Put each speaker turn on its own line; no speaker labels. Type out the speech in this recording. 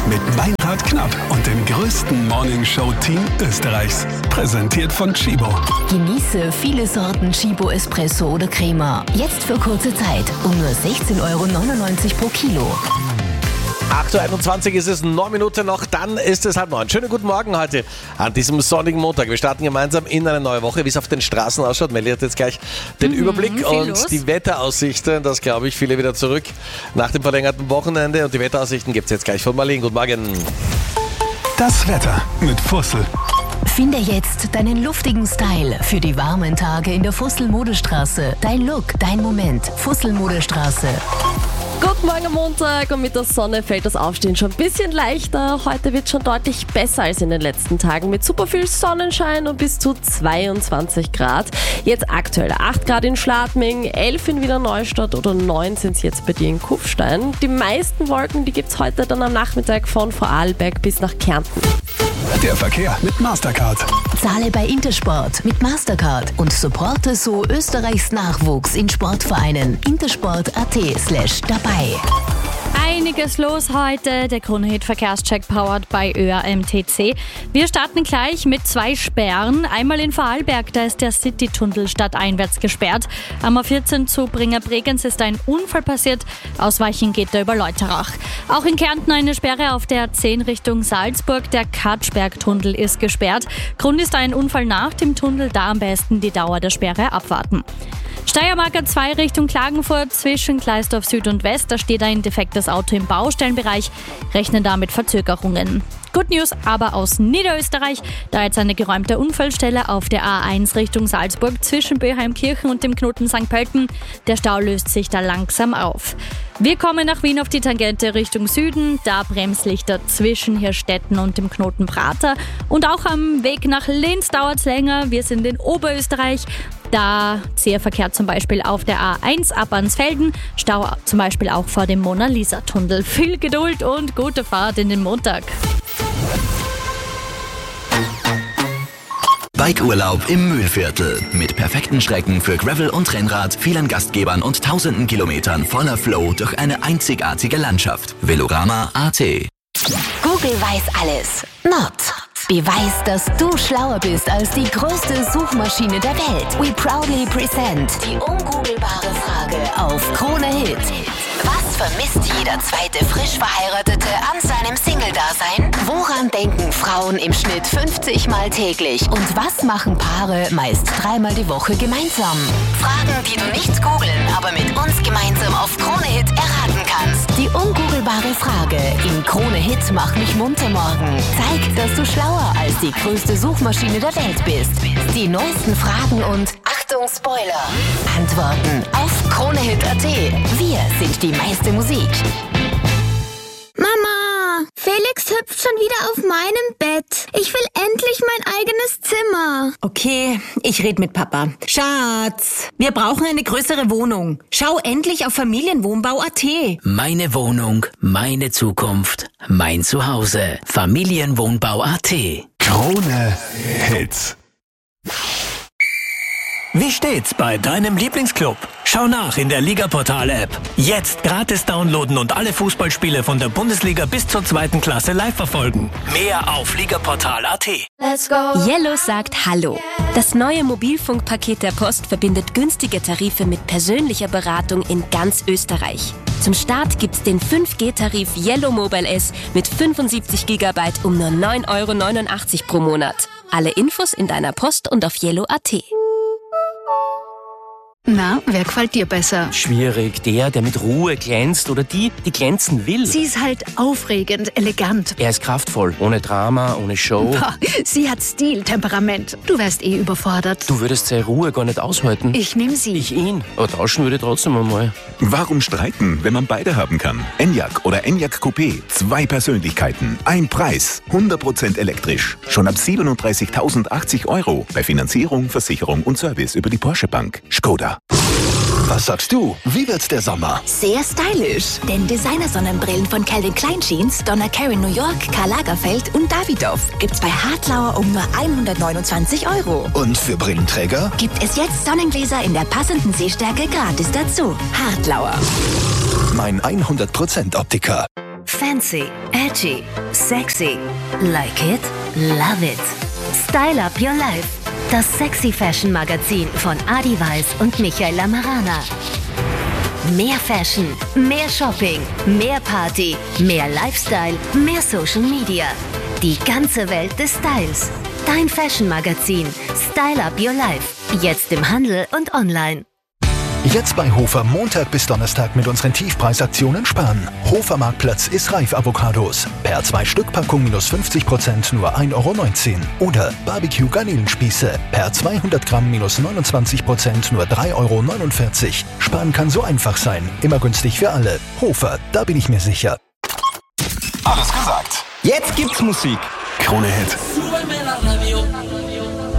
mit Meinrad Knapp und dem größten Morningshow-Team Österreichs. Präsentiert von Chibo.
Genieße viele Sorten Chibo Espresso oder Crema. Jetzt für kurze Zeit um nur 16,99 € pro Kilo.
8.21 Uhr ist es, 9 Minuten noch, dann ist es 8:30. Schönen guten Morgen heute an diesem sonnigen Montag. Wir starten gemeinsam in eine neue Woche. Wie es auf den Straßen ausschaut, Melli hat jetzt gleich den Überblick und los. Die Wetteraussichten, das glaube ich, viele wieder zurück nach dem verlängerten Wochenende. Und die Wetteraussichten gibt es jetzt gleich von Marlene. Guten Morgen.
Das Wetter mit Fussel.
Finde jetzt deinen luftigen Style für die warmen Tage in der Fussel-Modestraße. Dein Look, dein Moment. Fussel-Modestraße.
Guten Morgen am Montag und mit der Sonne fällt das Aufstehen schon ein bisschen leichter. Heute wird schon deutlich besser als in den letzten Tagen mit super viel Sonnenschein und bis zu 22 Grad. Jetzt aktuell 8 Grad in Schladming, 11 in Wiener Neustadt oder 9 sind es jetzt bei dir in Kufstein. Die meisten Wolken, die gibt es heute dann am Nachmittag von Vorarlberg bis nach Kärnten.
Der Verkehr mit Mastercard.
Zahle bei Intersport mit Mastercard und supporte so Österreichs Nachwuchs in Sportvereinen. Intersport.at/dabei.
Einiges los heute. Der Krone-Hit Verkehrscheck powered by ÖAMTC. Wir starten gleich mit 2 Sperren. Einmal in Vorarlberg, da ist der City-Tunnel stadteinwärts gesperrt. Am A14 zu Bringer-Bregenz ist ein Unfall passiert. Ausweichen geht da über Leuterach. Auch in Kärnten eine Sperre auf der A10 Richtung Salzburg. Der Katschberg-Tunnel ist gesperrt. Grund ist ein Unfall nach dem Tunnel. Da am besten die Dauer der Sperre abwarten. Steiermark 2 Richtung Klagenfurt zwischen Gleisdorf Süd und West. Da steht ein defektes Auto im Baustellenbereich. Rechnen da mit Verzögerungen. Good News aber aus Niederösterreich. Da jetzt eine geräumte Unfallstelle auf der A1 Richtung Salzburg zwischen Böheimkirchen und dem Knoten St. Pölten. Der Stau löst sich da langsam auf. Wir kommen nach Wien auf die Tangente Richtung Süden. Da Bremslichter zwischen Hirstetten und dem Knoten Prater. Und auch am Weg nach Linz dauert es länger. Wir sind in Oberösterreich. Da zäher Verkehr zum Beispiel auf der A1 ab Ansfelden. Stau zum Beispiel auch vor dem Mona-Lisa-Tunnel. Viel Geduld und gute Fahrt in den Montag.
Bikeurlaub im Mühlviertel. Mit perfekten Strecken für Gravel und Rennrad, vielen Gastgebern und tausenden Kilometern voller Flow durch eine einzigartige Landschaft. Velorama.at.
Google weiß alles. Not. Beweis, dass du schlauer bist als die größte Suchmaschine der Welt. We proudly present die ungoogelbare Frage auf Krone Hit. Was vermisst jeder zweite frisch Verheiratete an seinem Single-Dasein? Woran denken Frauen im Schnitt 50 Mal täglich? Und was machen Paare meist 3-mal die Woche gemeinsam? Fragen, die du nicht googeln, aber mit uns gemeinsam auf Krone Hit erraten kannst. Die ungoogelbare Frage in Krone Hit Mach mich munter morgen. Zeigt, dass du schlauer als die größte Suchmaschine der Welt bist. Die neuesten Fragen und Achtung Spoiler. Antworten auf KroneHit.at. Wir sind die meiste Musik.
Mama, Felix hüpft schon wieder auf meinem Bett. Ich will endlich mein eigenes Zimmer.
Okay, ich rede mit Papa. Schatz, wir brauchen eine größere Wohnung. Schau endlich auf Familienwohnbau.at.
Meine Wohnung, meine Zukunft, mein Zuhause. Familienwohnbau.at.
Krone Hits.
Wie steht's bei deinem Lieblingsclub? Schau nach in der Ligaportal-App. Jetzt gratis downloaden und alle Fußballspiele von der Bundesliga bis zur 2. Klasse live verfolgen. Mehr auf ligaportal.at.
Yellow sagt Hallo. Das neue Mobilfunkpaket der Post verbindet günstige Tarife mit persönlicher Beratung in ganz Österreich. Zum Start gibt's den 5G-Tarif Yellow Mobile S mit 75 GB um nur 9,89 € pro Monat. Alle Infos in deiner Post und auf yellow.at.
Na, wer gefällt dir besser?
Schwierig. Der mit Ruhe glänzt oder die glänzen will.
Sie ist halt aufregend, elegant.
Er ist kraftvoll, ohne Drama, ohne Show.
Sie hat Stil, Temperament. Du wärst überfordert.
Du würdest seine Ruhe gar nicht aushalten.
Ich nehme sie.
Ich ihn. Aber tauschen würde ich trotzdem einmal.
Warum streiten, wenn man beide haben kann? Enyaq oder Enyaq Coupé. 2 Persönlichkeiten, ein Preis. 100% elektrisch. Schon ab 37.080 € bei Finanzierung, Versicherung und Service über die Porsche Bank. Skoda.
Was sagst du? Wie wird der Sommer?
Sehr stylisch. Denn Designer-Sonnenbrillen von Calvin Klein Jeans, Donna Karan New York, Karl Lagerfeld und Davidoff gibt's bei Hartlauer um nur 129 €.
Und für Brillenträger?
Gibt es jetzt Sonnengläser in der passenden Sehstärke gratis dazu. Hartlauer.
Mein 100% Optiker.
Fancy, edgy, sexy. Like it? Love it. Style Up Your Life. Das Sexy Fashion Magazin von Adi Weiß und Michael Lamarana. Mehr Fashion, mehr Shopping, mehr Party, mehr Lifestyle, mehr Social Media. Die ganze Welt des Styles. Dein Fashion Magazin. Style Up Your Life. Jetzt im Handel und online.
Jetzt bei Hofer Montag bis Donnerstag mit unseren Tiefpreisaktionen sparen. Hofer Marktplatz ist reif Avocados. Per 2-Stück-Packung minus 50% nur 1,19 € Oder Barbecue Garnelenspieße. Per 200 Gramm minus 29% nur 3,49 €. Sparen kann so einfach sein. Immer günstig für alle. Hofer, da bin ich mir sicher.
Alles gesagt.
Jetzt gibt's Musik.
Krone Hit.
Súbeme la radio.